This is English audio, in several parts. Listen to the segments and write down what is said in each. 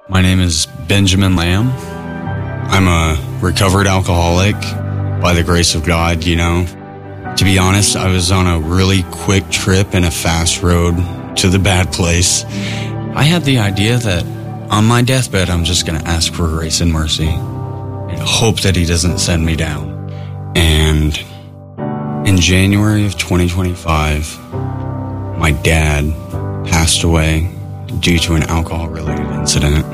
My name is Benjamin Lamb. I'm a recovered alcoholic by the grace of God, you know. To be honest, I was on a really quick trip and a fast road to the bad place. I had the idea that on my deathbed, I'm just going to ask for grace and mercy and hope that he doesn't send me down. And in January of 2025, my dad passed away due to an alcohol-related incident.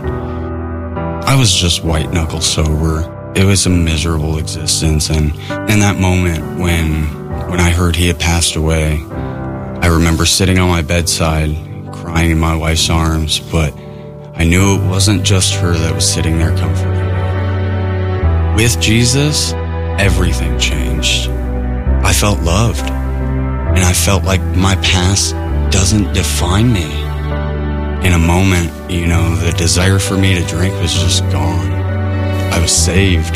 I was just white-knuckle sober. It was a miserable existence, and in that moment when I heard he had passed away, I remember sitting on my bedside, crying in my wife's arms, but I knew it wasn't just her that was sitting there comforting me. With Jesus, everything changed. I felt loved, and I felt like my past doesn't define me. In a moment, you know, the desire for me to drink was just gone. I was saved.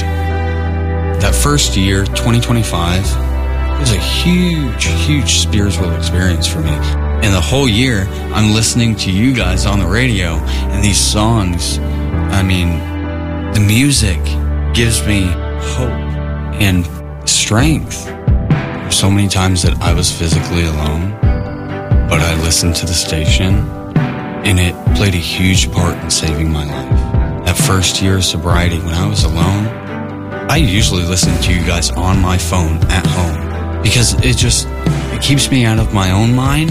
That first year, 2025, was a huge spiritual experience for me. And the whole year, I'm listening to you guys on the radio, and these songs, I mean, the music gives me hope and strength. There's so many times that I was physically alone, but I listened to the station, and it played a huge part in saving my life. That first year of sobriety, when I was alone, I usually listen to you guys on my phone at home because it keeps me out of my own mind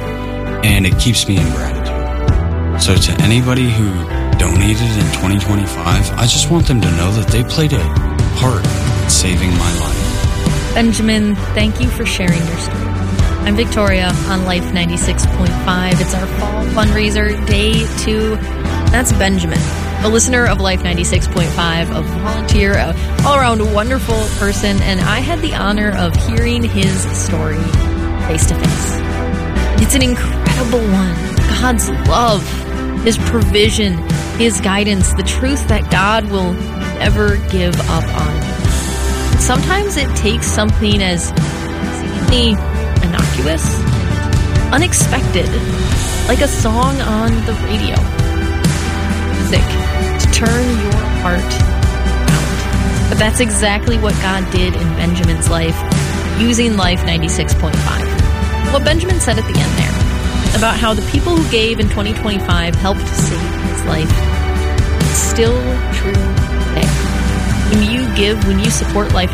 and it keeps me in gratitude. So to anybody who donated in 2025, I just want them to know that they played a part in saving my life. Benjamin, thank you for sharing your story. I'm Victoria on Life 96.5. It's our fall fundraiser, day 2. That's Benjamin, a listener of Life 96.5, a volunteer, a all-around wonderful person, and I had the honor of hearing his story face to face. It's an incredible one. God's love, his provision, his guidance, the truth that God will never give up on you. Sometimes it takes something as seemingly innocuous, unexpected, like a song on the radio, music, to turn your heart around. But that's exactly what God did in Benjamin's life, using Life 96.5. What Benjamin said at the end there, about how the people who gave in 2025 helped save his life, it's still true today. When you give, when you support Life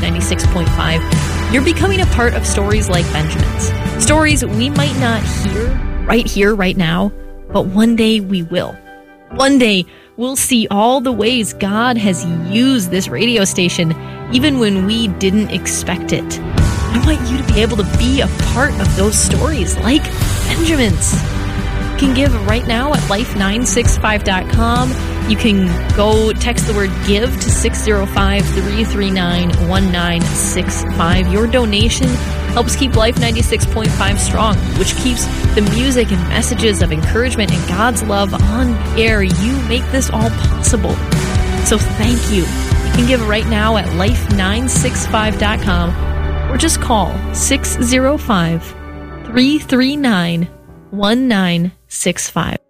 96.5, you're becoming a part of stories like Benjamin's. Stories we might not hear, right now, but one day we will. One day we'll see all the ways God has used this radio station, even when we didn't expect it. I want you to be able to be a part of those stories like Benjamin's. You can give right now at life965.com. You can go text the word GIVE to 605-339-1965. Your donation helps keep Life 96.5 strong, which keeps the music and messages of encouragement and God's love on the air. You make this all possible. So thank you. You can give right now at life965.com or just call 605-339-1965.